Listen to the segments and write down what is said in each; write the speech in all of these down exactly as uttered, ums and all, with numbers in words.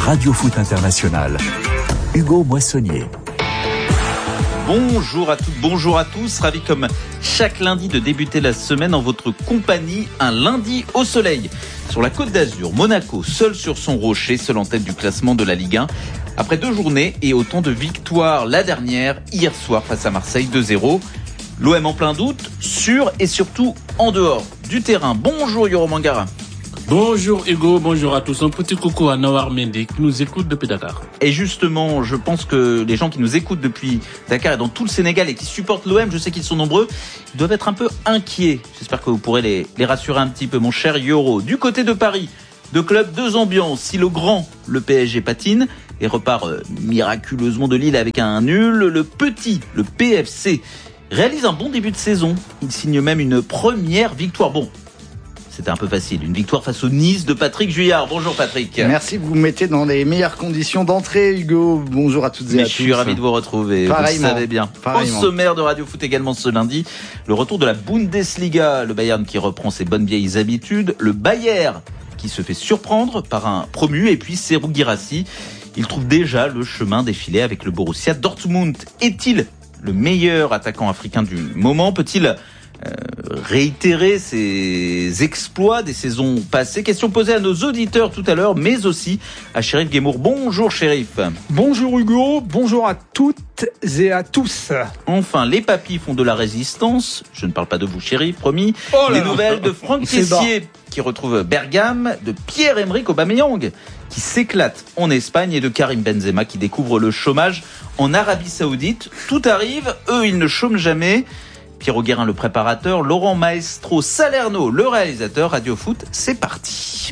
Radio Foot International. Hugo Moissonnier. Bonjour à toutes, bonjour à tous. Ravi comme chaque lundi de débuter la semaine en votre compagnie. Un lundi au soleil. Sur la Côte d'Azur, Monaco, seul sur son rocher, seul en tête du classement de la Ligue un. Après deux journées et autant de victoires, la dernière, hier soir face à Marseille, deux zéro. L'O M en plein doute, sur et surtout en dehors du terrain. Bonjour Yoro Mangara. Bonjour Hugo, bonjour à tous. Un petit coucou à Nawar Mendy qui nous écoute depuis Dakar. Et justement, je pense que les gens qui nous écoutent depuis Dakar et dans tout le Sénégal et qui supportent l'O M, je sais qu'ils sont nombreux, ils doivent être un peu inquiets. J'espère que vous pourrez les, les rassurer un petit peu, mon cher Yoro. Du côté de Paris, deux clubs, deux ambiances. Si le grand, le P S G patine et repart euh, miraculeusement de Lille avec un nul, le petit, le P F C, réalise un bon début de saison. Il signe même une première victoire. Bon, c'était un peu facile. Une victoire face au Nice de Patrick Juillard. Bonjour Patrick. Merci, vous me mettez dans les meilleures conditions d'entrée, Hugo. Bonjour à toutes et Mais à je tous. suis ravi de vous retrouver. Vous le savez bien. Au sommaire de Radio Foot également ce lundi, le retour de la Bundesliga. Le Bayern qui reprend ses bonnes vieilles habitudes. Le Bayern qui se fait surprendre par un promu. Et puis Serhou Guirassy. Il trouve déjà le chemin défilé avec le Borussia Dortmund. Est-il le meilleur attaquant africain du moment? Peut-il Euh, réitérer ses exploits des saisons passées? Question posée à nos auditeurs tout à l'heure, mais aussi à Chérif Guémour. Bonjour Chérif. Bonjour Hugo, bonjour à toutes et à tous. Enfin, les papis font de la résistance. Je ne parle pas de vous Chérif, promis. Oh les nouvelles de Franck Kessié qui retrouve Bergame, de Pierre-Emerick Aubameyang qui s'éclate en Espagne et de Karim Benzema qui découvre le chômage en Arabie Saoudite. Tout arrive, eux ils ne chôment jamais. Pierrot Guérin, le préparateur, Laurent Maestro Salerno, le réalisateur. Radio Foot, c'est parti.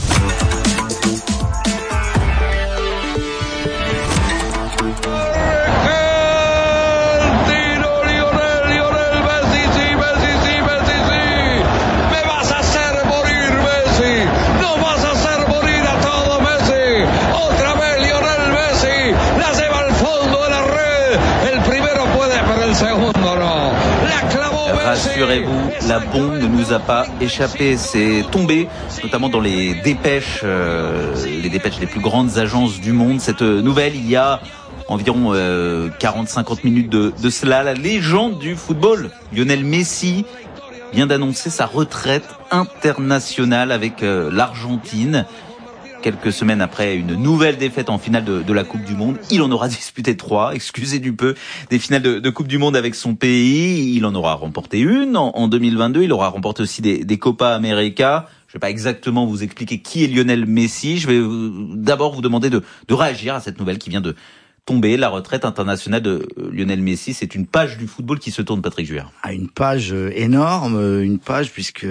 Rassurez-vous, la bombe ne nous a pas échappé. C'est tombé, notamment dans les dépêches, euh, les dépêches des plus grandes agences du monde. Cette nouvelle, il y a environ euh, quarante à cinquante minutes de, de cela. La légende du football, Lionel Messi, vient d'annoncer sa retraite internationale avec euh, l'Argentine. Quelques semaines après une nouvelle défaite en finale de, de la Coupe du Monde. Il en aura disputé trois, excusez du peu, des finales de, de Coupe du Monde avec son pays. Il en aura remporté une en, en deux mille vingt-deux. Il aura remporté aussi des, des Copa América. Je vais pas exactement vous expliquer qui est Lionel Messi. Je vais vous, d'abord vous demander de, de réagir à cette nouvelle qui vient de tomber. La retraite internationale de Lionel Messi, c'est une page du football qui se tourne, Patrick Juillard. Ah, une page énorme, une page puisque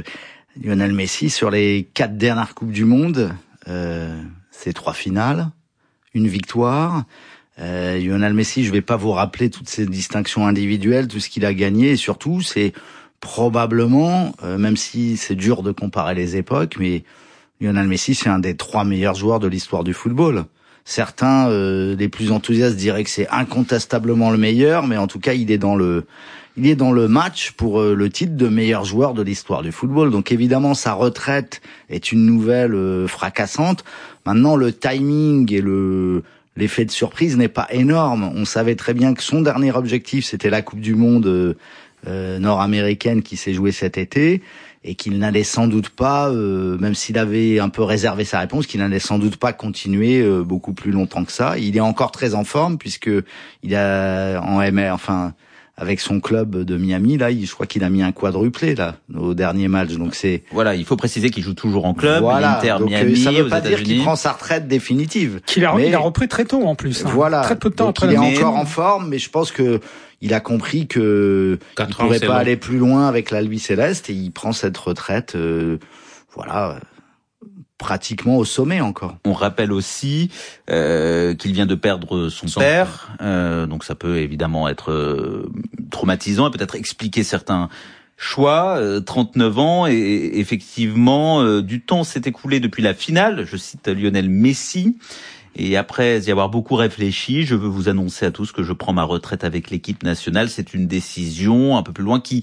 Lionel Messi, sur les quatre dernières Coupes du Monde, Euh, c'est trois finales, une victoire. Euh, Lionel Messi, je vais pas vous rappeler toutes ses distinctions individuelles, tout ce qu'il a gagné, et surtout, c'est probablement, euh, même si c'est dur de comparer les époques, mais Lionel Messi, c'est un des trois meilleurs joueurs de l'histoire du football. Certains, euh, les plus enthousiastes, diraient que c'est incontestablement le meilleur, mais en tout cas, il est dans le Il est dans le match pour le titre de meilleur joueur de l'histoire du football. Donc évidemment, sa retraite est une nouvelle euh, fracassante. Maintenant, le timing et le l'effet de surprise n'est pas énorme. On savait très bien que son dernier objectif, c'était la Coupe du Monde euh, euh, nord-américaine qui s'est jouée cet été, et qu'il n'allait sans doute pas, euh, même s'il avait un peu réservé sa réponse, qu'il n'allait sans doute pas continuer euh, beaucoup plus longtemps que ça. Il est encore très en forme puisque il a en M R, enfin. Avec son club de Miami, là, je crois qu'il a mis un quadruplé là au dernier match. Donc c'est voilà, il faut préciser qu'il joue toujours en club, voilà, l'Inter donc, Miami. Ça veut aux pas États-Unis. dire qu'il prend sa retraite définitive. Qu'il a, mais, il a repris très tôt en plus. Hein. Voilà, très peu de temps donc après. Il est la encore en forme, mais je pense que il a compris que il ne pourrait pas long. aller plus loin avec l'Albi Céleste, et il prend cette retraite. Euh, voilà. Pratiquement au sommet encore. On rappelle aussi euh, qu'il vient de perdre son, son père, euh, donc ça peut évidemment être euh, traumatisant et peut-être expliquer certains choix. Euh, trente-neuf ans et, et effectivement euh, du temps s'est écoulé depuis la finale. Je cite Lionel Messi. Et après y avoir beaucoup réfléchi, je veux vous annoncer à tous que je prends ma retraite avec l'équipe nationale. C'est une décision un peu plus loin qui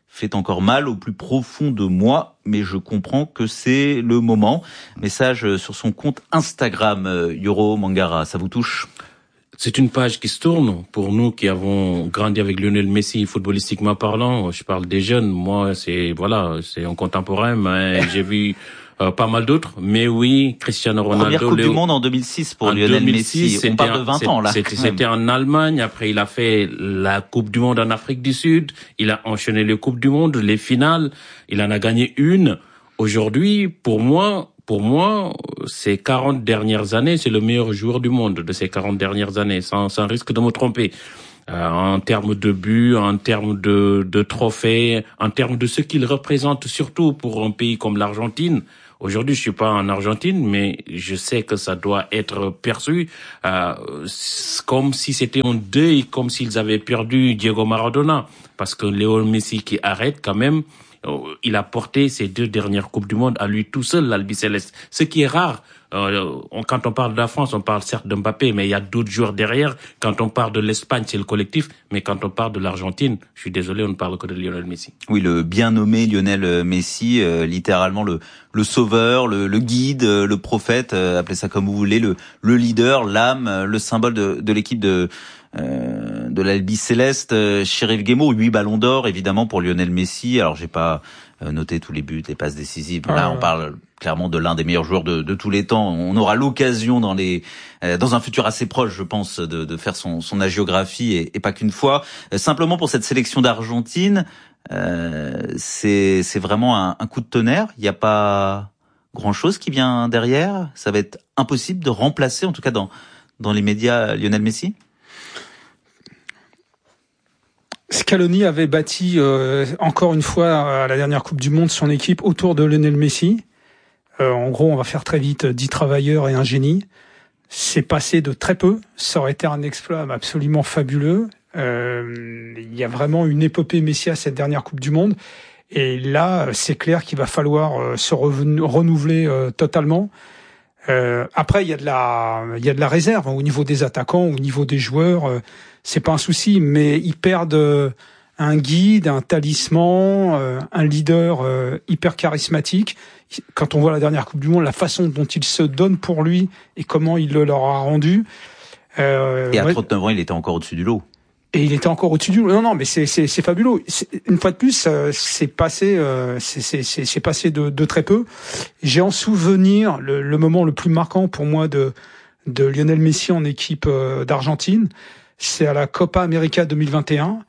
fait encore mal au plus profond de moi, mais je comprends que c'est le moment. Message sur son compte Instagram, Yoro Mangara, ça vous touche ? C'est une page qui se tourne pour nous qui avons grandi avec Lionel Messi, footballistiquement parlant. Je parle des jeunes. Moi, c'est voilà, c'est en contemporain, mais j'ai vu euh, pas mal d'autres. Mais oui, Cristiano Ronaldo. Première Coupe Léo... du Monde en deux mille six pour en Lionel deux mille six, Messi. On parle de vingt ans là. C'était, c'était en Allemagne. Après, il a fait la Coupe du Monde en Afrique du Sud. Il a enchaîné les Coupes du Monde, les finales. Il en a gagné une. Aujourd'hui, pour moi. Pour moi, ces quarante dernières années, c'est le meilleur joueur du monde de ces quarante dernières années, sans, sans risque de me tromper. Euh, en termes de buts, en termes de, de trophées, en termes de ce qu'il représente, surtout pour un pays comme l'Argentine. Aujourd'hui, je suis pas en Argentine, mais je sais que ça doit être perçu euh, comme si c'était un deuil, comme s'ils avaient perdu Diego Maradona. Parce que Léo Messi qui arrête quand même, il a porté ces deux dernières Coupes du Monde à lui tout seul, l'Albiceleste. Ce qui est rare. Euh, on, quand on parle de la France, on parle certes de Mbappé, mais il y a d'autres joueurs derrière. Quand on parle de l'Espagne, c'est le collectif. Mais quand on parle de l'Argentine, je suis désolé, on ne parle que de Lionel Messi. Oui, le bien nommé Lionel Messi, euh, littéralement le, le sauveur, le, le guide, le prophète, euh, appelez ça comme vous voulez, le, le leader, l'âme, le symbole de, de l'équipe de... Euh, de l'Albi Céleste, euh, Chérif Guémot, huit ballons d'or évidemment pour Lionel Messi. Alors j'ai pas euh, noté tous les buts, les passes décisives. Là ah, on parle clairement de l'un des meilleurs joueurs de, de tous les temps. On aura l'occasion dans les euh, dans un futur assez proche, je pense, de, de faire son, son hagiographie et, et pas qu'une fois. Euh, simplement pour cette sélection d'Argentine, euh, c'est c'est vraiment un, un coup de tonnerre. Il n'y a pas grand chose qui vient derrière. Ça va être impossible de remplacer, en tout cas dans dans les médias, Lionel Messi. Scaloni avait bâti euh, encore une fois à la dernière Coupe du Monde son équipe autour de Lionel Messi. Euh, en gros, on va faire très vite dix travailleurs et un génie. C'est passé de très peu. Ça aurait été un exploit absolument fabuleux. Euh, il y a vraiment une épopée Messi à cette dernière Coupe du Monde. Et là, c'est clair qu'il va falloir euh, se re- renouveler euh, totalement. Euh, après, il y a de la, il y a de la réserve hein, au niveau des attaquants, au niveau des joueurs. Euh, c'est pas un souci, mais ils perdent euh, un guide, un talisman, euh, un leader euh, hyper charismatique. Quand on voit la dernière Coupe du Monde, la façon dont il se donne pour lui et comment il le leur a rendu. Euh, et à ouais, trente-neuf ans, il était encore au-dessus du lot. Et il était encore au-dessus du lot. Non, non, mais c'est, c'est, c'est fabuleux. C'est, une fois de plus, euh, c'est passé, euh, c'est, c'est, c'est, c'est passé de, de très peu. J'ai en souvenir le, le moment le plus marquant pour moi de, de Lionel Messi en équipe euh, d'Argentine. C'est à la Copa América deux mille vingt et un,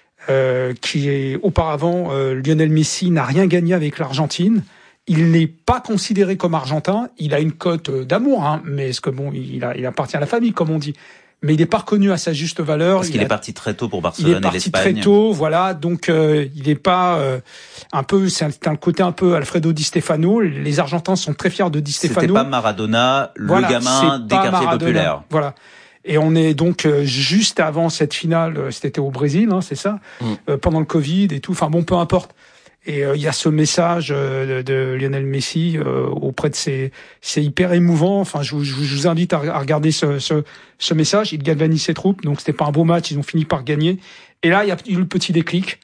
euh, qui est auparavant euh, Lionel Messi n'a rien gagné avec l'Argentine. Il n'est pas considéré comme argentin. Il a une cote d'amour, hein, mais est-ce que bon, il, a, il appartient à la famille, comme on dit. Mais il n'est pas reconnu à sa juste valeur. Parce qu'il il est a, parti très tôt pour Barcelone et l'Espagne. Il est parti très tôt, voilà. Donc euh, il n'est pas euh, un peu, c'est un, c'est un côté un peu Alfredo Di Stefano. Les Argentins sont très fiers de Di Stefano. C'était pas Maradona, le voilà, gamin des quartiers Maradona, populaires. Voilà. Et on est donc euh, juste avant cette finale. C'était au Brésil, hein, c'est ça, mm. euh, pendant le Covid et tout. Enfin bon, peu importe. Et il euh, y a ce message euh, de, de Lionel Messi euh, auprès de ses, c'est hyper émouvant. Enfin, je vous, je vous invite à, à regarder ce, ce, ce message. Il galvanise ses troupes, donc c'était pas un beau match. Ils ont fini par gagner. Et là, il y a eu le petit déclic.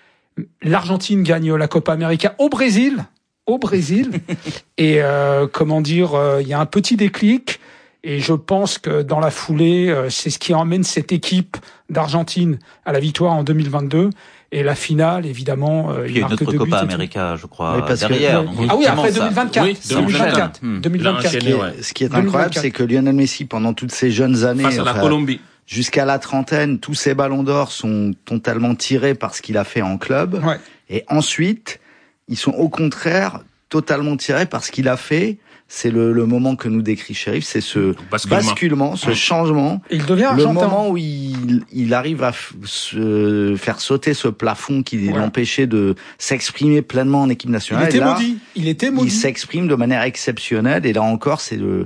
L'Argentine gagne la Copa América au Brésil, au Brésil. Et euh, comment dire, il euh, y a un petit déclic. Et je pense que dans la foulée, euh, c'est ce qui emmène cette équipe d'Argentine à la victoire en deux mille vingt-deux. Et la finale, évidemment, euh, il y a une autre Copa América, je crois, oui, Que, derrière. ouais. Ah oui, après deux mille vingt-quatre. Oui, deux mille vingt-quatre. Hum. deux mille vingt-quatre. Ce qui est, ce qui est incroyable, c'est que Lionel Messi, pendant toutes ces jeunes années, face à la enfin, Colombie, jusqu'à la trentaine, tous ses ballons d'or sont totalement tirés par ce qu'il a fait en club. Ouais. Et ensuite, ils sont au contraire totalement tirés par ce qu'il a fait. C'est le, le moment que nous décrit Chérif, c'est ce basculement, basculement ce changement. Il devient le moment où il, il arrive à f- se faire sauter ce plafond qui ouais. l'empêchait de s'exprimer pleinement en équipe nationale. Il était là, maudit. Il était maudit. Il s'exprime de manière exceptionnelle. Et là encore, c'est le,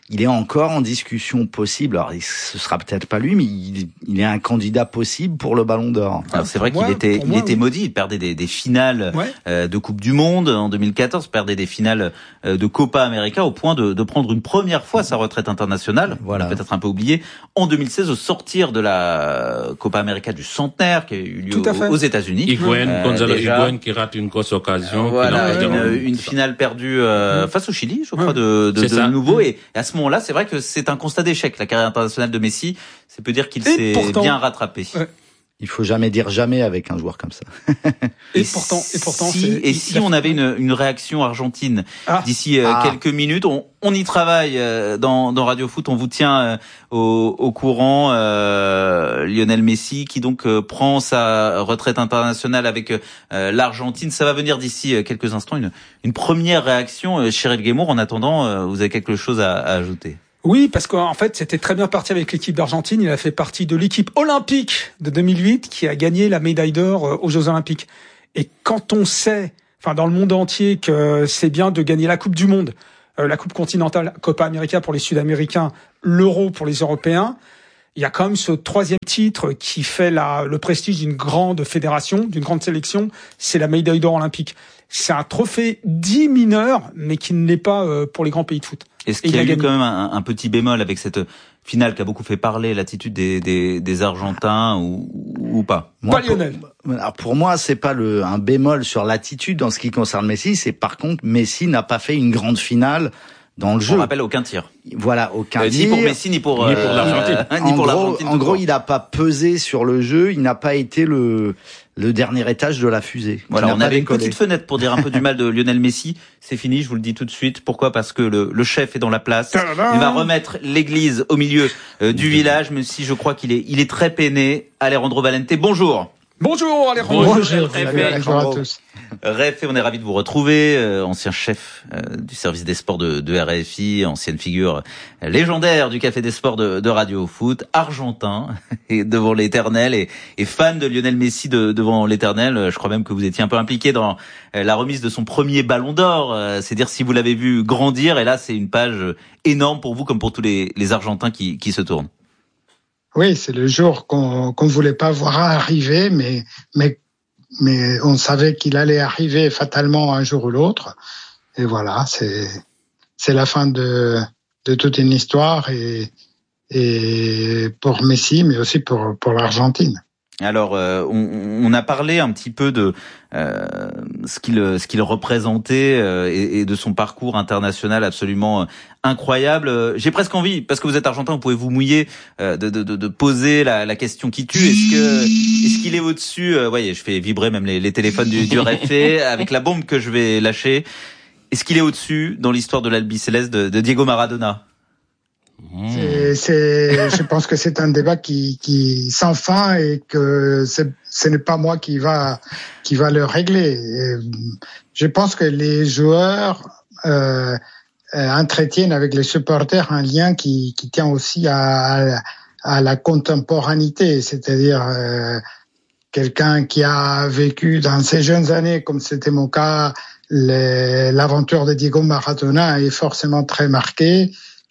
il est encore en discussion possible. Alors, ce sera peut-être pas lui, mais il, il est un candidat possible pour le Ballon d'Or. Alors, c'est vrai qu'il moi, était, il moi, était oui. maudit. Il perdait des, des finales Ouais. euh, de Coupe du Monde en deux mille quatorze, perdait des finales euh, de Copa América au point de, de prendre une première fois sa retraite internationale. Voilà. On l'a peut-être un peu oublié. En deux mille seize, au sortir de la Copa América du centenaire qui a eu lieu Tout à fait. aux, aux États-Unis. Higuaín, Euh, Gonzalo déjà. Higuaín qui rate une grosse occasion. Voilà, qui l'empêche de- une, une finale perdue euh, face au Chili, je crois, Ouais. de, de, C'est de ça. nouveau. Et à ce moment-là, c'est vrai que c'est un constat d'échec. La carrière internationale de Messi, c'est peut dire qu'il Et s'est pourtant- bien rattrapé. Ouais. Il faut jamais dire jamais avec un joueur comme ça. Et pourtant, et pourtant, si, c'est- et il- si il a- on avait une, une réaction argentine Ah. d'ici euh, Ah. quelques minutes, on, on y travaille euh, dans, dans Radio Foot, on vous tient euh, au, au courant. Euh, Lionel Messi qui donc euh, prend sa retraite internationale avec euh, l'Argentine, ça va venir d'ici euh, quelques instants. Une, une première réaction, euh, Chérif Guémour. En attendant, euh, vous avez quelque chose à, à ajouter? Oui, parce qu'en fait, c'était très bien parti avec l'équipe d'Argentine. Il a fait partie de l'équipe olympique de deux mille huit qui a gagné la médaille d'or euh, aux Jeux Olympiques. Et quand on sait, enfin dans le monde entier, que c'est bien de gagner la Coupe du Monde, euh, la Coupe continentale, Copa América pour les Sud-Américains, l'Euro pour les Européens, il y a quand même ce troisième titre qui fait la, le prestige d'une grande fédération, d'une grande sélection, c'est la médaille d'or olympique. C'est un trophée dit mineur, mais qui ne l'est pas euh, pour les grands pays de foot. Est-ce Et qu'il y il a a eu gagné. quand même un, un petit bémol avec cette finale qui a beaucoup fait parler, l'attitude des, des, des Argentins ou, ou pas? Moi, Pas Lionel. Pour, alors pour moi, c'est pas le un bémol sur l'attitude en ce qui concerne Messi. C'est par contre, Messi n'a pas fait une grande finale dans le Je jeu. rappelle aucun tir. Voilà, aucun Euh, tir. ni pour Messi, ni pour, Ni pour euh, l'Argentine. euh, en ni pour gros, l'Argentine. en tout gros, court. il n'a pas pesé sur le jeu. Il n'a pas été le le dernier étage de la fusée. Voilà, Il n'a on pas avait une décollé. petite fenêtre pour dire un peu du mal de Lionel Messi. C'est fini, je vous le dis tout de suite. Pourquoi? Parce que le, le chef est dans la place. Ta-da-da. Il va remettre l'église au milieu euh, du village, même si je crois qu'il est, il est très peiné. Alejandro Valente, bonjour. Bonjour Alejandro. Bonjour, Réfé. Bonjour à tous. Réfé, on est ravi de vous retrouver, euh, ancien chef euh, du service des sports de, de R F I, ancienne figure euh, légendaire du Café des Sports de, de Radio Foot, argentin et devant l'Éternel et, et fan de Lionel Messi de, devant l'Éternel. Euh, Je crois même que vous étiez un peu impliqué dans euh, la remise de son premier Ballon d'Or. Euh, c'est dire si vous l'avez vu grandir. Et là, c'est une page énorme pour vous, comme pour tous les, les Argentins qui, qui se tournent. Oui, c'est le jour qu'on qu'on voulait pas voir arriver, mais mais mais on savait qu'il allait arriver fatalement un jour ou l'autre. Et voilà, c'est c'est la fin de de toute une histoire et et pour Messi, mais aussi pour pour l'Argentine. Alors, euh, on, on a parlé un petit peu de euh, ce qu'il ce qu'il représentait euh, et, et de son parcours international absolument euh, incroyable. Euh, J'ai presque envie, parce que vous êtes argentin, vous pouvez vous mouiller, euh, de, de, de poser la, la question qui tue. Est-ce que est-ce qu'il est au-dessus euh, voyez, je fais vibrer même les, les téléphones du, du Réfé avec la bombe que je vais lâcher. Est-ce qu'il est au-dessus dans l'histoire de l'Albiceleste de, de Diego Maradona? C'est, c'est, je pense que c'est un débat qui, qui sans fin et que c'est, ce n'est pas moi qui va, qui va le régler. Et je pense que les joueurs euh, entretiennent avec les supporters un lien qui, qui tient aussi à, à la contemporanéité, c'est-à-dire euh, quelqu'un qui a vécu dans ses jeunes années, comme c'était mon cas, les, l'aventure de Diego Maradona est forcément très marquée.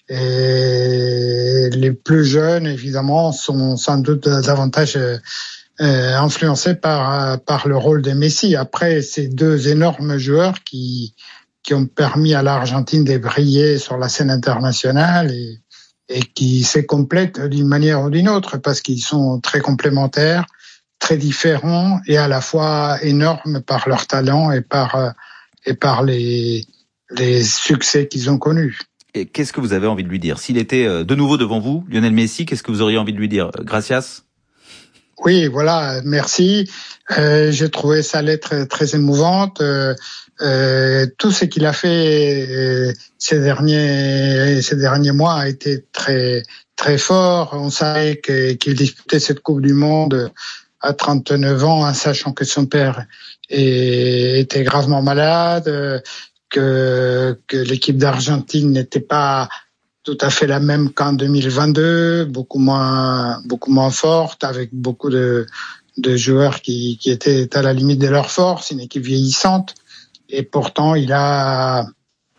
Et les plus jeunes, évidemment, sont sans doute davantage euh, influencés par par le rôle de Messi. Après, ces deux énormes joueurs qui qui ont permis à l'Argentine de briller sur la scène internationale et et qui se complètent d'une manière ou d'une autre parce qu'ils sont très complémentaires, très différents et à la fois énormes par leur talent et par et par les les succès qu'ils ont connus. Et qu'est-ce que vous avez envie de lui dire? S'il était de nouveau devant vous, Lionel Messi, qu'est-ce que vous auriez envie de lui dire? Gracias. Oui, voilà, merci. Euh, j'ai trouvé sa lettre très émouvante. Euh, euh, tout ce qu'il a fait euh, ces derniers ces derniers mois a été très très fort. On savait que, qu'il disputait cette Coupe du Monde à trente-neuf ans, en sachant que son père est, était gravement malade. Que, que l'équipe d'Argentine n'était pas tout à fait la même qu'en deux mille vingt-deux, beaucoup moins, beaucoup moins forte, avec beaucoup de, de joueurs qui, qui étaient à la limite de leur force, une équipe vieillissante. Et pourtant, il a,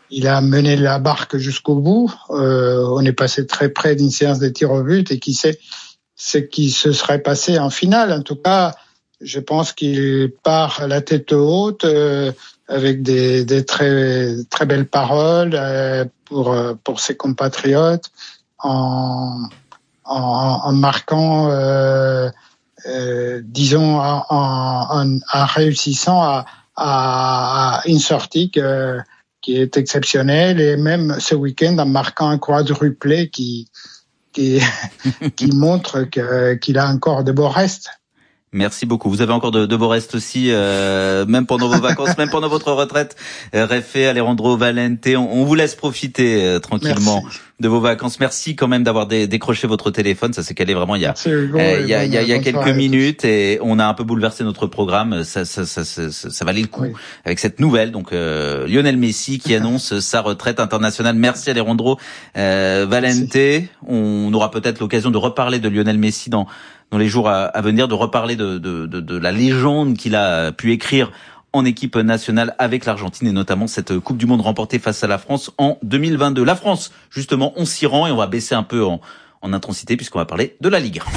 il a mené la barque jusqu'au bout. Euh, on est passé très près d'une séance de tir au but et qui sait ce qui se serait passé en finale. En tout cas, je pense qu'il part la tête haute euh, avec des, des très très belles paroles euh, pour pour ses compatriotes en en, en marquant euh, euh, disons en, en, en réussissant à, à, à une sortie que, qui est exceptionnelle et même ce week-end en marquant un quadruplé qui qui qui montre que qu'il a encore de beaux restes. Merci beaucoup. Vous avez encore de, de beaux restes aussi, euh, même pendant vos vacances, même pendant votre retraite. Euh, Refé, Alejandro Valente, on, on vous laisse profiter euh, tranquillement Merci. de vos vacances. Merci quand même d'avoir dé, décroché votre téléphone. Ça s'est calé vraiment il y a, Hugo, euh, il y a, il y a, il y a quelques soirée, minutes et on a un peu bouleversé notre programme. Ça, ça, ça, ça, ça, ça valait le coup oui. avec cette nouvelle. Donc euh, Lionel Messi qui annonce sa retraite internationale. Merci Alejandro euh, Valente. Merci. On aura peut-être l'occasion de reparler de Lionel Messi dans dans les jours à, à venir, de reparler de, de, de, de la légende qu'il a pu écrire en équipe nationale avec l'Argentine et notamment cette Coupe du Monde remportée face à la France en deux mille vingt-deux. La France, justement, on s'y rend et on va baisser un peu en, en intensité puisqu'on va parler de la Ligue.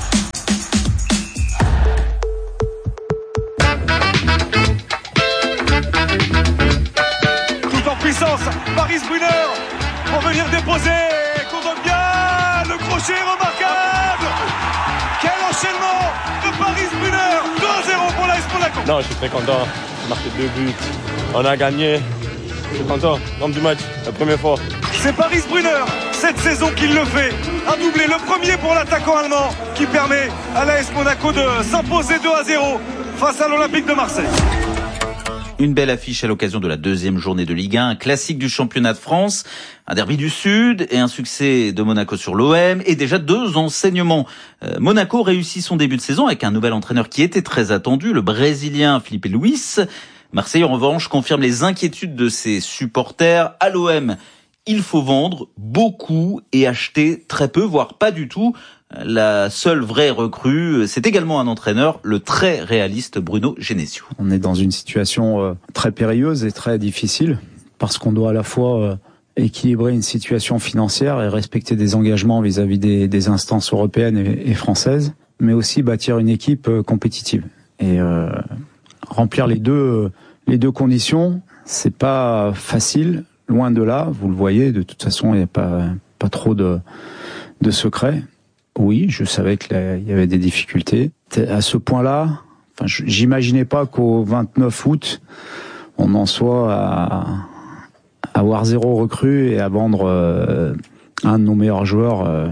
Tout en puissance, Paris Brunner pour venir déposer contre bien le crochet remarquable. Quel enchaînement de Paris Brunner, deux à zéro pour l'A S Monaco. Non, je suis très content. J'ai marqué deux buts. On a gagné. Je suis content. L'homme du match, la première fois. C'est Paris Brunner, cette saison qu'il le fait. Un doublé, le premier pour l'attaquant allemand qui permet à l'A S Monaco de s'imposer deux à zéro face à l'Olympique de Marseille. Une belle affiche à l'occasion de la deuxième journée de Ligue un, un classique du championnat de France, un derby du Sud et un succès de Monaco sur l'O M et déjà deux enseignements. Euh, Monaco réussit son début de saison avec un nouvel entraîneur qui était très attendu, le Brésilien Felipe Luis. Marseille, en revanche, confirme les inquiétudes de ses supporters. À l'O M, il faut vendre beaucoup et acheter très peu, voire pas du tout. La seule vraie recrue, c'est également un entraîneur, le très réaliste Bruno Genesio. On est dans une situation très périlleuse et très difficile parce qu'on doit à la fois équilibrer une situation financière et respecter des engagements vis-à-vis des, des instances européennes et, et françaises, mais aussi bâtir une équipe compétitive. Et euh, remplir les deux, les deux conditions, c'est pas facile, loin de là. Vous le voyez, de toute façon, il n'y a pas, pas trop de, de secrets. Oui, je savais qu'il y avait des difficultés. À ce point-là, enfin, j'imaginais pas qu'au vingt-neuf août, on en soit à, à avoir zéro recrue et à vendre euh, un de nos meilleurs joueurs euh,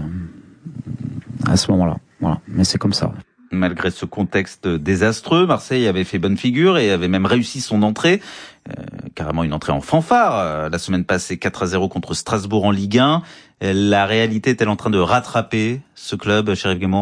à ce moment-là. Voilà, mais c'est comme ça. Malgré ce contexte désastreux, Marseille avait fait bonne figure et avait même réussi son entrée, euh, carrément une entrée en fanfare. Euh, la semaine passée, quatre à zéro contre Strasbourg en Ligue un. La réalité est-elle en train de rattraper ce club, Chérif Guémont ?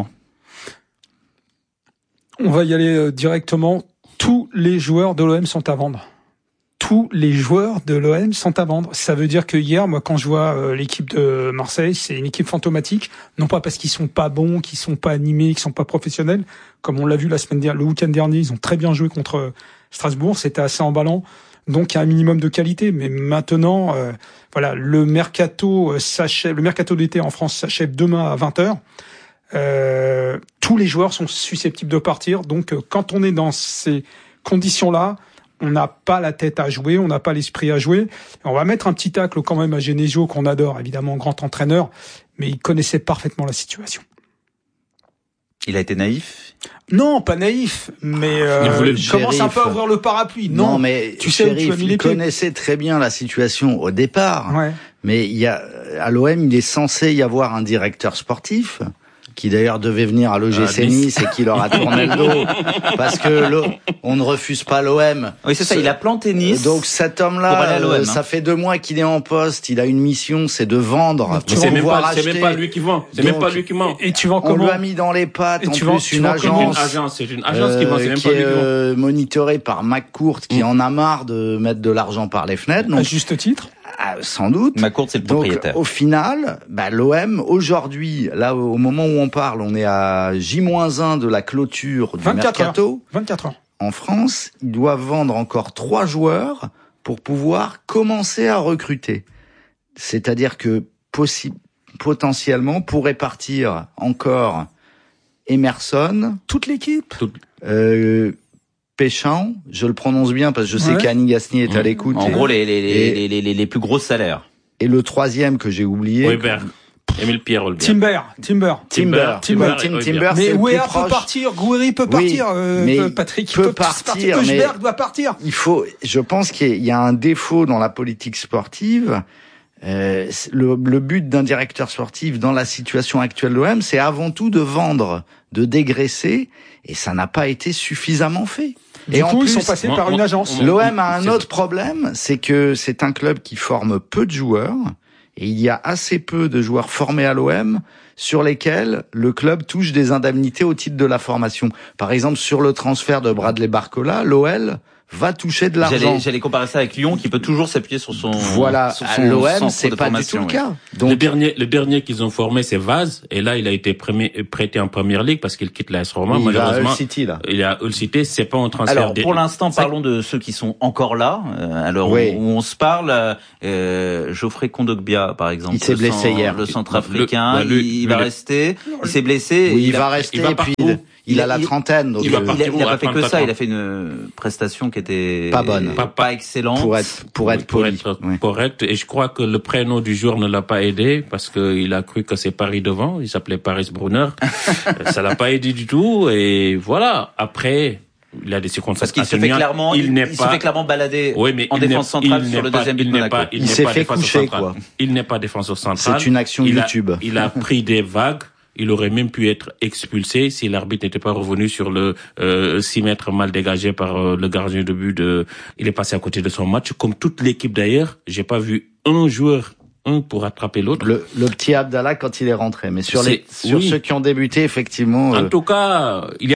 On va y aller directement. Tous les joueurs de l'O M sont à vendre. Tous les joueurs de l'O M sont à vendre. Ça veut dire que hier, moi, quand je vois euh, l'équipe de Marseille, c'est une équipe fantomatique. Non pas parce qu'ils sont pas bons, qu'ils sont pas animés, qu'ils sont pas professionnels. Comme on l'a vu la semaine dernière, le week-end dernier, ils ont très bien joué contre Strasbourg. C'était assez emballant. Donc, il y a un minimum de qualité. Mais maintenant, euh, voilà, le mercato s'achève, le mercato d'été en France s'achève demain à vingt heures. Euh, tous les joueurs sont susceptibles de partir. Donc, euh, quand on est dans ces conditions-là, on n'a pas la tête à jouer, on n'a pas l'esprit à jouer. On va mettre un petit tacle quand même à Genesio, qu'on adore, évidemment, grand entraîneur, mais il connaissait parfaitement la situation. Il a été naïf ? Non, pas naïf, mais euh, il commence un peu à ouvrir le parapluie. Non, non mais tu sais Chérif, où tu as mis les il pieds. connaissait très bien la situation au départ, ouais. mais il y a à l'O M, il est censé y avoir un directeur sportif qui d'ailleurs devait venir à l'O G C ah, Nice et qui leur a tourné le dos parce que le, on ne refuse pas l'O M. Oui, c'est ça, il a planté Nice. Donc cet homme-là, euh, ça fait deux mois qu'il est en poste, il a une mission, c'est de vendre. Mais c'est même pas, c'est même pas lui qui vend. C'est Donc, même pas lui qui vend. Et tu vends on comment ? lui a mis dans les pattes et en tu plus vends, une agence. Une agence, c'est une agence euh, qui vend, c'est même qui pas lui est qui vend. euh, monitorée par McCourt qui mmh. en a marre de mettre de l'argent par les fenêtres. Donc, à juste titre. Ah, sans doute. McCourt, c'est le propriétaire. Donc, au final, bah, l'O M, aujourd'hui, là, au moment où on parle, on est à J moins un de la clôture du vingt-quatre mercato. heures. vingt-quatre heures. En France, ils doivent vendre encore trois joueurs pour pouvoir commencer à recruter. C'est-à-dire que possi- potentiellement pourrait partir encore Emerson, toute l'équipe, euh, Péchamp, je le prononce bien parce que je sais ouais. qu'Annie Gasnier est à l'écoute. En et, gros, les, les, et, les, les, les, les plus gros salaires. Et le troisième que j'ai oublié. Weber. Émile Pierre Holberg. Timber, Timber, Timber, Timber, Timber, Timber. Mais Wea peut partir, Gouiri peut partir, oui, euh, mais Patrick peut peut partir, partir, mais Eusberg doit partir. Il faut, je pense qu'il y a un défaut dans la politique sportive. Euh, le, le but d'un directeur sportif dans la situation actuelle de l'O M, c'est avant tout de vendre, de dégraisser, et ça n'a pas été suffisamment fait. Du et coup, en plus, ils sont passés par une agence. L'O M a un autre problème, c'est que c'est un club qui forme peu de joueurs. Et il y a assez peu de joueurs formés à l'O M sur lesquels le club touche des indemnités au titre de la formation. Par exemple, sur le transfert de Bradley Barcola, l'O L va toucher de l'argent. J'allais, j'allais comparer ça avec Lyon, qui peut toujours s'appuyer sur son. Voilà, sur son l'O M, c'est de pas du tout le ouais. cas. Donc le dernier, le dernier qu'ils ont formé, c'est Vaz, et là, il a été premier, prêté en première ligue parce qu'il quitte la S Roma. Oui, malheureusement, il va à Hull City, là. Il est à Hull City, c'est pas un transfert. Alors, pour l'instant, parlons de ceux qui sont encore là. Euh, alors, oui. où, où on se parle, euh, Geoffrey Kondogbia, par exemple. Il s'est blessé cent, hier. Le centrafricain, Le, bah, lui, il, il lui, va lui, rester. Il s'est blessé. Oui, il, il va a, rester, il va et puis partout. il, il Il a la il- trentaine. Donc il va euh, Il a, il a partir pas à fait que trente-quatre ça, ans. il a fait une prestation qui était Pas bonne. pas, pas excellente. pour être, pour être pour poli. être Oui. correct. Et je crois que le prénom du jour ne l'a pas aidé parce qu'il a cru que c'est Paris devant. Il s'appelait Paris Brunner. Ça l'a pas aidé du tout. Et voilà. Après, il a des circonstances. Parce qu'il se fait atténuantes. clairement, il, il n'est il pas. se fait clairement balader Oui, mais en il défense n'est- centrale il sur n'est le pas- deuxième but il de n'est Monaco. pas- Il n'est s'est pas fait défenseur coucher, central. quoi. Il n'est pas défenseur central. C'est une action il YouTube. A, il a pris des vagues. Il aurait même pu être expulsé si l'arbitre n'était pas revenu sur le euh, six mètres mal dégagé par euh, le gardien de but. De... Il est passé à côté de son match, comme toute l'équipe d'ailleurs. J'ai pas vu un joueur un pour attraper l'autre. Le, le petit Abdallah quand il est rentré. Mais sur les, C'est- sur oui. ceux qui ont débuté, effectivement. En euh, tout cas, il y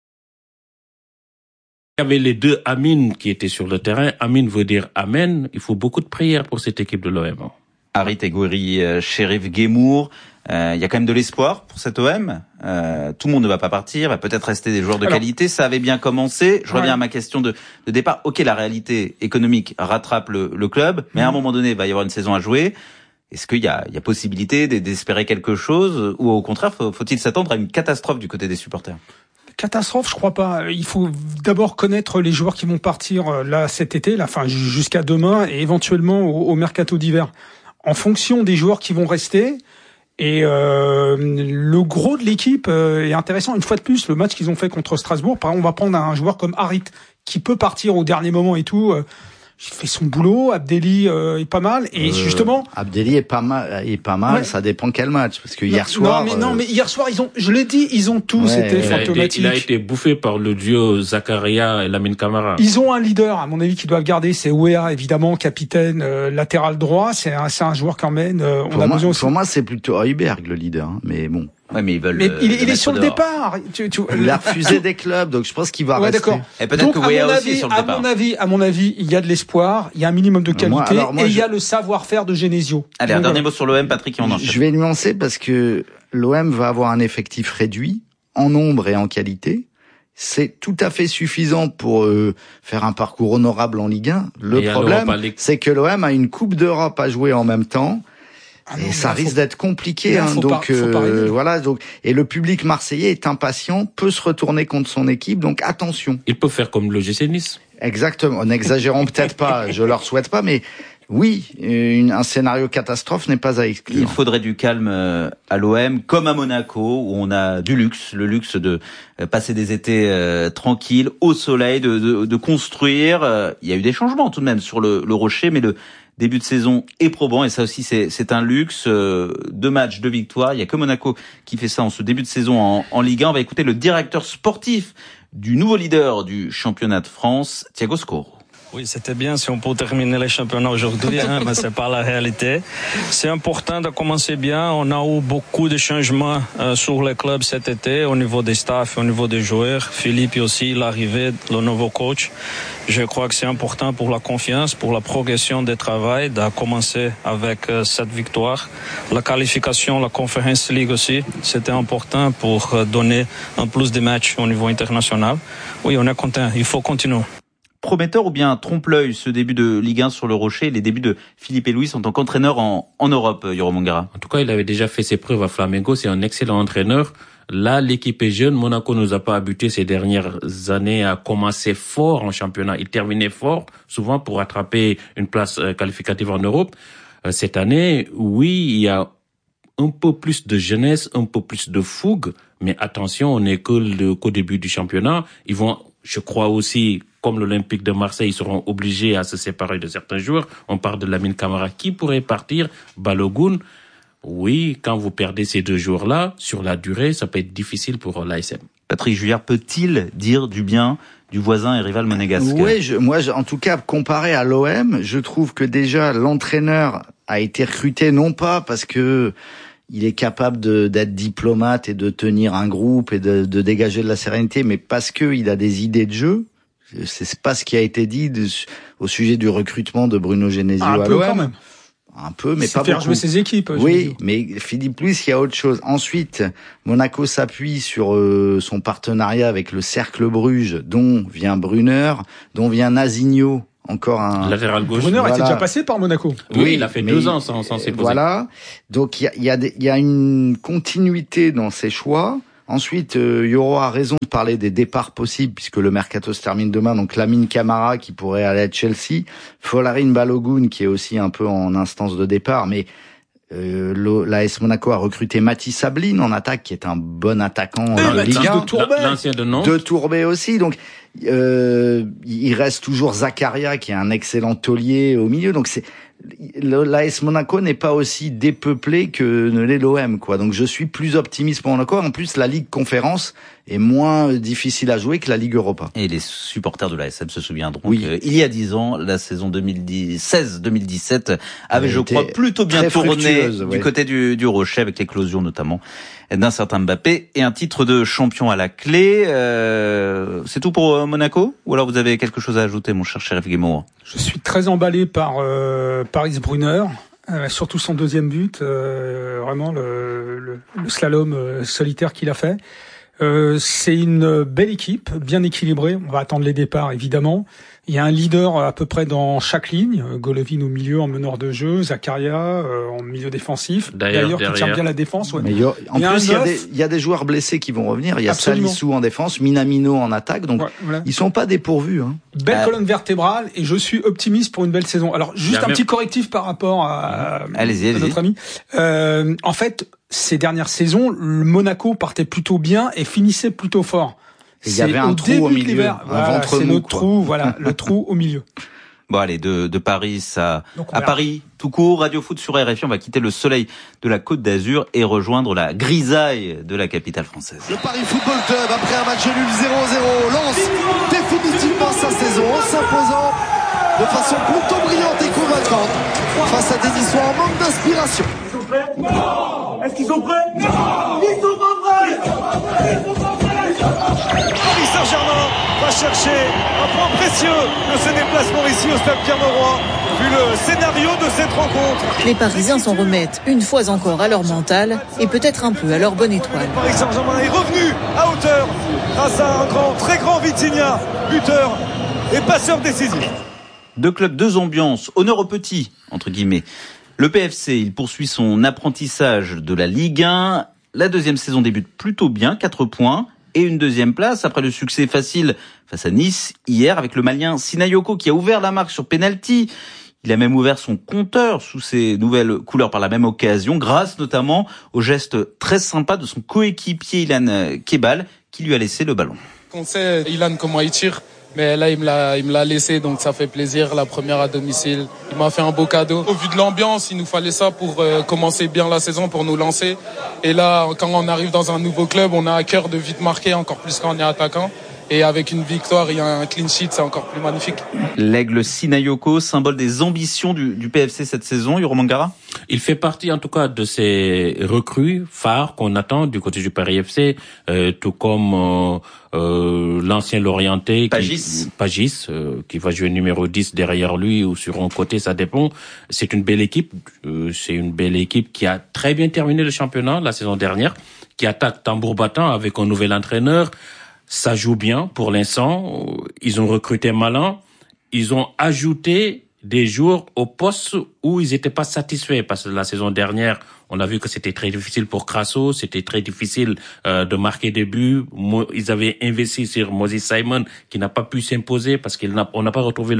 avait les deux Amin qui étaient sur le terrain. Amin veut dire Amen. Il faut beaucoup de prières pour cette équipe de l'O M. Harit Gouiri, euh, Sheriff Guémour. Il euh, y a quand même de l'espoir pour cet O M. Euh, tout le monde ne va pas partir, va peut-être rester des joueurs de Alors, qualité. Ça avait bien commencé. Je reviens ouais. à ma question de, de départ. Ok, la réalité économique rattrape le, le club, mais à un moment donné, il va y avoir une saison à jouer. Est-ce qu'il y a, il y a possibilité d'espérer quelque chose, ou au contraire, faut, faut-il s'attendre à une catastrophe du côté des supporters? Catastrophe, je crois pas. Il faut d'abord connaître les joueurs qui vont partir là cet été, là, enfin jusqu'à demain, et éventuellement au, au mercato d'hiver. En fonction des joueurs qui vont rester. Et euh, le gros de l'équipe euh, est intéressant. Une fois de plus, le match qu'ils ont fait contre Strasbourg, par exemple, on va prendre un joueur comme Harit, qui peut partir au dernier moment et tout. Euh, il fait son boulot. Abdelli euh, est pas mal. Et euh, justement, Abdelli est pas mal, est pas mal. Ouais. Ça dépend quel match, parce que hier non, soir. non, mais non, euh, mais hier soir, ils ont, je l'ai dit, ils ont tous Ouais, été ouais. Il a été, fantomatiques. il a été bouffé par le duo Zakaria et Lamine Camara. Ils ont un leader, à mon avis, qu'ils doivent garder. C'est Wea, évidemment, capitaine euh, latéral droit. C'est un, c'est un joueur quand même. Euh, on pour a moi, besoin aussi. pour moi, c'est plutôt Heuberg le leader, hein, mais bon. Ouais, mais ils veulent. Mais euh, il, le il est mettre sur le dehors. départ. Tu, tu, Il a refusé des clubs, donc je pense qu'il va Ouais, rester. d'accord. Et peut-être Donc, que à Wea mon aussi est avis, sur le à départ. mon avis, à mon avis, il y a de l'espoir, il y a un minimum de qualité, Moi, alors, moi, et il y a je- le savoir-faire de Genesio. Allez, un Donc, dernier voilà. mot sur l'O M, Patrick, et on enchaîne. Je vais nuancer parce que l'O M va avoir un effectif réduit en nombre et en qualité. C'est tout à fait suffisant pour euh, faire un parcours honorable en Ligue un. Le Et à problème, l'Europa League. c'est que l'O M a une Coupe d'Europe à jouer en même temps. Ah non, Et mais ça là, risque faut- d'être compliqué, là, hein, faut donc pas- faut pas euh, rêver. voilà. Donc et le public marseillais est impatient, peut se retourner contre son équipe, donc attention. Il peut faire comme le G C Nice. Exactement. N'exagérons peut-être pas, je leur souhaite pas, mais oui, une, un scénario catastrophe n'est pas à exclure. Il faudrait du calme euh, à l'O M, comme à Monaco, où on a du luxe, le luxe de euh, passer des étés euh, tranquilles, au soleil, de, de, de construire. Euh, il y a eu des changements tout de même sur le, le rocher, mais le début de saison est probant, et ça aussi c'est, c'est un luxe. Euh, deux matchs, deux victoires. Il y a que Monaco qui fait ça en ce début de saison en, en Ligue un. On va écouter le directeur sportif du nouveau leader du championnat de France, Thiago Scoro. Oui, c'était bien si on peut terminer les championnats aujourd'hui, hein, mais c'est pas la réalité. C'est important de commencer bien. On a eu beaucoup de changements euh, sur le club cet été, au niveau des staffs, au niveau des joueurs. Philippe aussi, l'arrivée, le nouveau coach. Je crois que c'est important pour la confiance, pour la progression du travail, de commencer avec euh, cette victoire. La qualification, la Conference League aussi, c'était important pour euh, donner un plus de matchs au niveau international. Oui, on est content. Il faut continuer. prometteur ou bien trompe-l'œil ce début de Ligue un sur le Rocher, les débuts de Philippe Luis en tant qu'entraîneur en, en Europe, Yoro Mangara? En tout cas, il avait déjà fait ses preuves à Flamengo, c'est un excellent entraîneur. Là, l'équipe est jeune. Monaco nous a pas habitués ces dernières années à commencer fort en championnat. Il terminait fort, souvent pour attraper une place qualificative en Europe. Cette année, oui, il y a un peu plus de jeunesse, un peu plus de fougue, mais attention, on n'est que le, qu'au début du championnat. Ils vont, je crois aussi, comme l'Olympique de Marseille, ils seront obligés à se séparer de certains joueurs. On parle de Lamine Camara qui pourrait partir, Balogun. Oui, quand vous perdez ces deux joueurs-là, sur la durée, ça peut être difficile pour l'A S M. Patrick Juillard peut-il dire du bien du voisin et rival monégasque? Oui, je, moi, je, en tout cas, comparé à l'O M, je trouve que déjà l'entraîneur a été recruté non pas parce que il est capable de, d'être diplomate et de tenir un groupe et de, de dégager de la sérénité, mais parce que il a des idées de jeu. C'est pas ce qui a été dit de, au sujet du recrutement de Bruno Genesio ah, à l'O M. Quand même. Un peu, mais c'est pas faire beaucoup. Jouer ses équipes. Oui, mais Philippe Luis, il y a autre chose. Ensuite, Monaco s'appuie sur euh, son partenariat avec le Cercle Bruges, dont vient Brunner, dont vient Nazinho, encore un latéral gauche. Brunner voilà. était déjà passé par Monaco. Oui, oui il a fait deux ans sans, sans s'y poser. Voilà. Donc il y a, il y a, des, il y a une continuité dans ses choix. Ensuite, euh, Yoro a raison de parler des départs possibles puisque le mercato se termine demain. Donc Lamine Camara qui pourrait aller à Chelsea, Folarin Balogun qui est aussi un peu en instance de départ, mais euh, l'A S Monaco a recruté Mathis Sabline en attaque qui est un bon attaquant en Ligue un. De Tourbet. L'ancien de Nantes. De Tourbet aussi. Donc euh, il reste toujours Zakaria qui est un excellent taulier au milieu. Donc c'est l'A S Monaco n'est pas aussi dépeuplé que ne l'est l'O M, quoi. Donc je suis plus optimiste pour Monaco. En plus, la Ligue Conférence est moins difficile à jouer que la Ligue Europa. Et les supporters de l'A S M se souviendront oui. qu'il y a dix ans, la saison deux mille seize deux mille dix-sept avait, je crois, plutôt bien tourné du ouais. côté du, du Rocher, avec l'éclosion notamment d'un certain Mbappé et un titre de champion à la clé. Euh, c'est tout pour Monaco? Ou alors vous avez quelque chose à ajouter, mon cher Chérif Guémot? Je suis très emballé par euh, Paris Brunner, euh, surtout son deuxième but, euh, vraiment le, le, le slalom euh, solitaire qu'il a fait. Euh, c'est une belle équipe, bien équilibrée. On va attendre les départs, évidemment. Il y a un leader à peu près dans chaque ligne. Golovin au milieu, en meneur de jeu. Zakaria euh, en milieu défensif. D'ailleurs, D'ailleurs qui tient bien la défense. Ouais. Mais il y a, en il y plus, il y, a des, neuf. il y a des joueurs blessés qui vont revenir. Il y a Absolument. Salissou en défense, Minamino en attaque. Donc, ouais, voilà. ils sont pas dépourvus. Hein. Belle euh... colonne vertébrale et je suis optimiste pour une belle saison. Alors, juste un même... petit correctif par rapport à, allez-y, allez-y. à notre ami. Euh, en fait, ces dernières saisons, le Monaco partait plutôt bien et finissait plutôt fort. Il y avait un trou au milieu, un voilà, ventre c'est mou. notre trou, voilà, le trou au milieu. Bon allez, de, de Paris à, à Paris, tout court, Radio Foot sur R F I, on va quitter le soleil de la Côte d'Azur et rejoindre la grisaille de la capitale française. Le Paris Football Club, après un match nul zéro zéro, lance définitivement sa saison en s'imposant de façon plutôt brillante et convaincante face à des histoires en manque d'inspiration. Ils sont prêts? Non! Est-ce qu'ils sont prêts? Non! Ils sont pas prêts! Ils sont pas prêts! Paris Saint-Germain va chercher un point précieux de ce déplacement ici au stade Pierre-Mauroy, vu le scénario de cette rencontre. Les Parisiens s'en remettent une fois encore à leur mental et peut-être un peu à leur bonne étoile. Paris Saint-Germain est revenu à hauteur grâce à un grand, très grand Vitinha, buteur et passeur décisif. Deux clubs, deux ambiances, honneur aux petits, entre guillemets. Le P F C, il poursuit son apprentissage de la Ligue un. La deuxième saison débute plutôt bien, quatre points. Et une deuxième place après le succès facile face à Nice hier avec le Malien Sinayoko qui a ouvert la marque sur penalty. Il a même ouvert son compteur sous ses nouvelles couleurs par la même occasion, grâce notamment au geste très sympa de son coéquipier Ilan Kebal qui lui a laissé le ballon. On sait Ilan comment il tire, mais là il me l'a, il me l'a laissé, donc ça fait plaisir. La première à domicile, il m'a fait un beau cadeau. Au vu de l'ambiance, il nous fallait ça pour euh, commencer bien la saison, pour nous lancer. Et là, quand on arrive dans un nouveau club, on a à cœur de vite marquer, encore plus quand on est attaquant. Et avec une victoire, il y a un clean sheet, c'est encore plus magnifique. L'aigle Sinayoko, symbole des ambitions du, du P F C cette saison, Yoro Mangara? Il fait partie en tout cas de ces recrues phares qu'on attend du côté du Paris F C, euh, tout comme euh, euh, l'ancien Lorientais, Pagis, qui, Pagis euh, qui va jouer numéro dix derrière lui ou sur un côté, ça dépend. C'est une belle équipe, euh, c'est une belle équipe qui a très bien terminé le championnat la saison dernière, qui attaque tambour battant avec un nouvel entraîneur. Ça joue bien pour l'instant. Ils ont recruté malin. ils ont ajouté des joueurs au poste où ils n'étaient pas satisfaits, parce que la saison dernière, on a vu que c'était très difficile pour Crasso, c'était très difficile euh, de marquer des buts. Ils avaient investi sur Moses Simon, qui n'a pas pu s'imposer parce qu'on n'a pas retrouvé